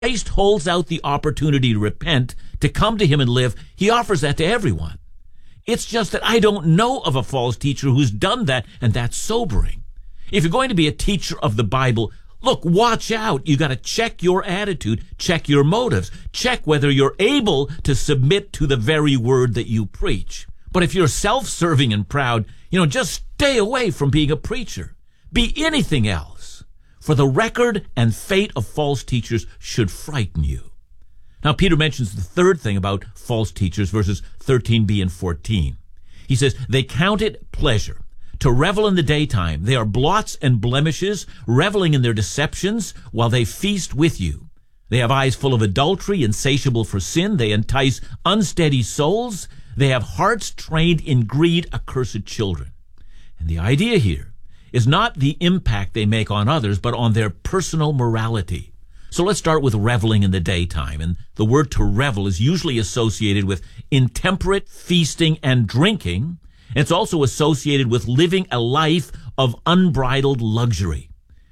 Christ holds out the opportunity to repent, to come to him and live. He offers that to everyone. It's just that I don't know of a false teacher who's done that, and that's sobering. If you're going to be a teacher of the Bible, look, watch out. You got to check your attitude, check your motives, check whether you're able to submit to the very word that you preach. But if you're self-serving and proud, just stay away from being a preacher. Be anything else. For the record and fate of false teachers should frighten you. Now, Peter mentions the third thing about false teachers, verses 13b and 14. He says, they count it pleasure to revel in the daytime. They are blots and blemishes, reveling in their deceptions while they feast with you. They have eyes full of adultery, insatiable for sin. They entice unsteady souls. They have hearts trained in greed, accursed children. And the idea here is not the impact they make on others, but on their personal morality. So let's start with reveling in the daytime. And the word to revel is usually associated with intemperate feasting and drinking. It's also associated with living a life of unbridled luxury.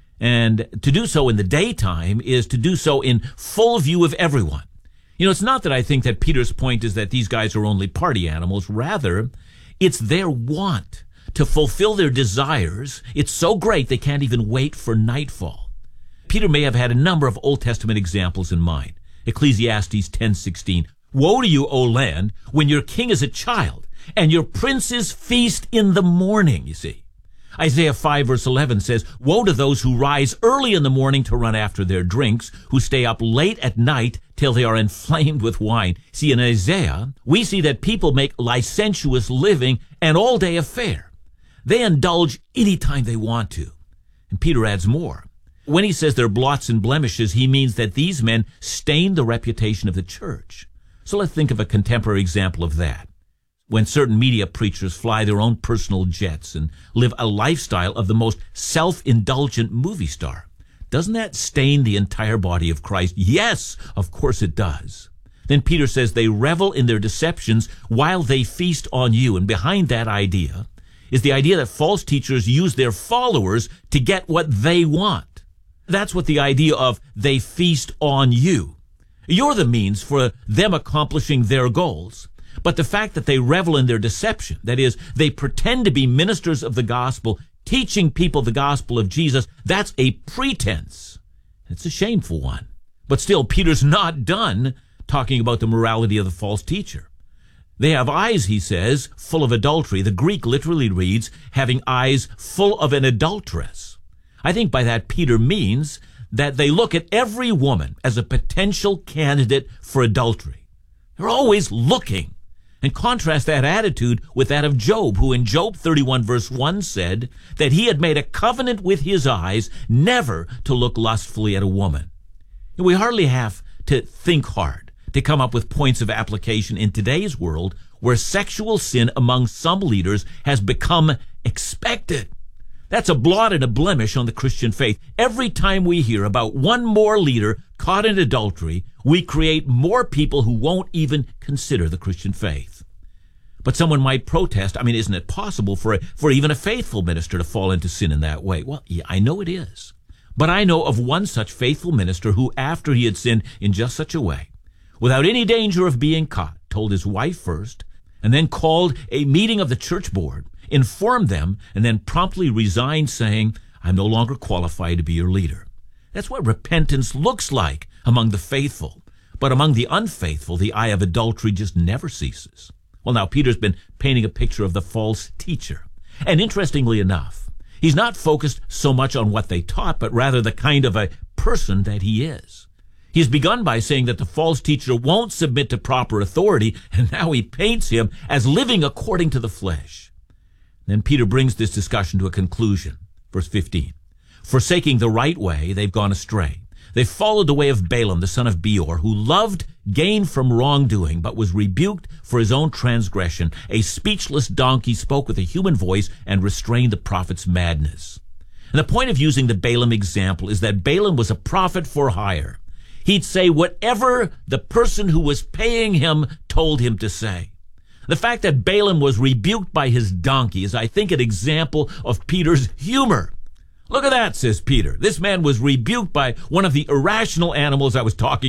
And to do so in the daytime is to do so in full view of everyone. It's not that I think that Peter's point is that these guys are only party animals. Rather, it's their want to fulfill their desires. It's so great they can't even wait for nightfall. Peter may have had a number of Old Testament examples in mind. Ecclesiastes 10:16. Woe to you, O land, when your king is a child, and your princes feast in the morning, you see. Isaiah 5 verse 11 says, woe to those who rise early in the morning to run after their drinks, who stay up late at night till they are inflamed with wine. See, in Isaiah, we see that people make licentious living an all-day affair. They indulge any time they want to. And Peter adds more. When he says they're blots and blemishes, he means that these men stain the reputation of the church. So let's think of a contemporary example of that. When certain media preachers fly their own personal jets and live a lifestyle of the most self-indulgent movie star, doesn't that stain the entire body of Christ? Yes, of course it does. Then Peter says they revel in their deceptions while they feast on you. And behind that idea is the idea that false teachers use their followers to get what they want. That's what the idea of they feast on you. You're the means for them accomplishing their goals. But the fact that they revel in their deception, that is, they pretend to be ministers of the gospel, teaching people the gospel of Jesus, that's a pretense. It's a shameful one. But still, Peter's not done talking about the morality of the false teacher. They have eyes, he says, full of adultery. The Greek literally reads, having eyes full of an adulteress. I think by that Peter means that they look at every woman as a potential candidate for adultery. They're always looking. And contrast that attitude with that of Job, who in Job 31 verse 1 said that he had made a covenant with his eyes never to look lustfully at a woman. We hardly have to think hard to come up with points of application in today's world where sexual sin among some leaders has become expected. That's a blot and a blemish on the Christian faith. Every time we hear about one more leader caught in adultery, we create more people who won't even consider the Christian faith. But someone might protest, isn't it possible for even a faithful minister to fall into sin in that way? Well, yeah, I know it is. But I know of one such faithful minister who, after he had sinned in just such a way, without any danger of being caught, told his wife first, and then called a meeting of the church board, informed them, and then promptly resigned, saying, I'm no longer qualified to be your leader. That's what repentance looks like among the faithful. But among the unfaithful, the eye of adultery just never ceases. Well, now, Peter's been painting a picture of the false teacher. And interestingly enough, he's not focused so much on what they taught, but rather the kind of a person that he is. He's begun by saying that the false teacher won't submit to proper authority, and now he paints him as living according to the flesh. Then Peter brings this discussion to a conclusion. Verse 15. Forsaking the right way, they've gone astray. They followed the way of Balaam, the son of Beor, who loved gain from wrongdoing, but was rebuked for his own transgression. A speechless donkey spoke with a human voice and restrained the prophet's madness. And the point of using the Balaam example is that Balaam was a prophet for hire. He'd say whatever the person who was paying him told him to say. The fact that Balaam was rebuked by his donkey is, I think, an example of Peter's humor. Look at that, says Peter. This man was rebuked by one of the irrational animals I was talking